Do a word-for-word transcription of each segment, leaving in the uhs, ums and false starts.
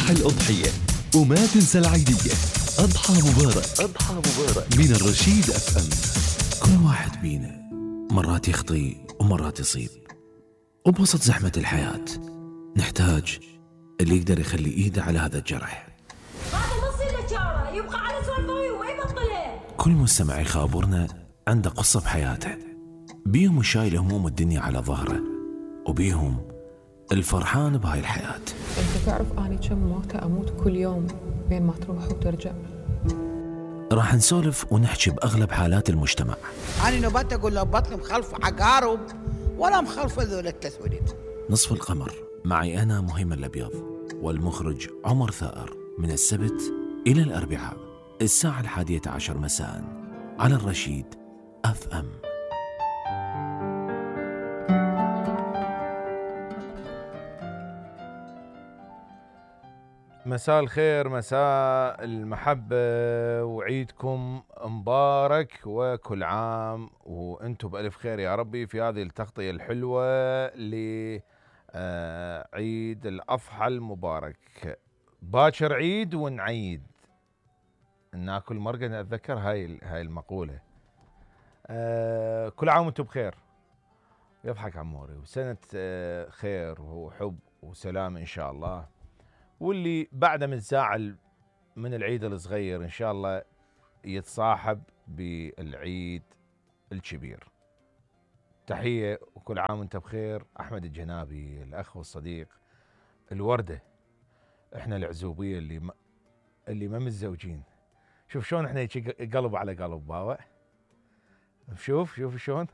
ذبح الأضحية وما تنسى العيدية. أضحى مبارك، أضحى مبارك من الرشيد أف أم. كل واحد بينا مرات يخطي ومرات يصيب، وبوسط زحمة الحياة نحتاج اللي يقدر يخلي إيده على هذا الجرح. هذا ما يصير له شارة، يبقى على سوالفه ويبطله. كل مستمع يخابرنا عنده قصة بحياته، بيهم شايل هموم الدنيا على ظهره، وبيهم الفرحان بهاي الحياة. انت تعرف اني كم موتة اموت كل يوم بين ما تروح وترجع. راح نسولف ونحكي بأغلب حالات المجتمع. أنا نبات أقول له بطني مخلف عقارب ولا مخلف ذول التسويد. نصف القمر معي أنا مهم الأبيض والمخرج عمر ثائر، من السبت إلى الأربعاء الساعة الحادية عشر مساء على الرشيد أف أم. مساء الخير، مساء المحبة، وعيدكم مبارك وكل عام وانتم بألف خير يا ربي في هذه التغطية الحلوة لعيد الأضحى المبارك. باكر عيد ونعيد، ناكل مرقة، أتذكر هاي هاي المقولة. كل عام وانتم بخير، يضحك عموري، وسنة خير وحب وسلام إن شاء الله، واللي بعده من ساعة من العيد الصغير إن شاء الله يتصاحب بالعيد الكبير. تحية وكل عام وانت بخير. أحمد الجنابي، الأخ والصديق الوردة، إحنا العزوبية اللي ما اللي ما متزوجين. شوف شلون إحنا قلب على قلب باوع، شوف شوف شلون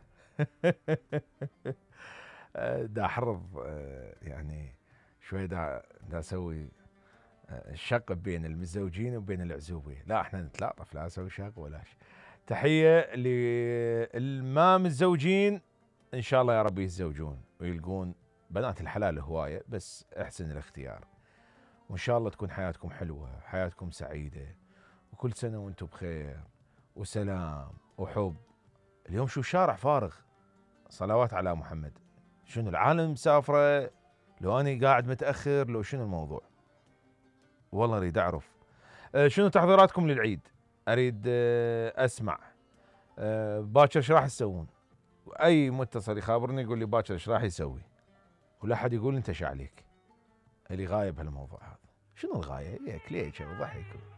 دا أحرض يعني شوي، دا دا أسوي الشق بين المتزوجين وبين العزوبية. لا احنا نتلاطف، لا اسوي شق ولا شيء. تحية للما متزوجين، ان شاء الله يا رب يتزوجون ويلقون بنات الحلال هواية، بس احسن الاختيار، وان شاء الله تكون حياتكم حلوة، حياتكم سعيدة، وكل سنة وانتم بخير وسلام وحب. اليوم شو شارع فارغ، صلوات على محمد. شنو العالم مسافرة؟ لو اني قاعد متأخر، لو شنو الموضوع؟ والله اريد اعرف أه شنو تحضيراتكم للعيد، اريد أه اسمع. أه باكر ايش راح تسوون؟ اي متصل يخابرني يقول لي باكر ايش راح يسوي، ولا حد يقول انت ايش عليك. اللي غايب هالموضوع هذا، شنو الغايه؟ هيك ليش ضحك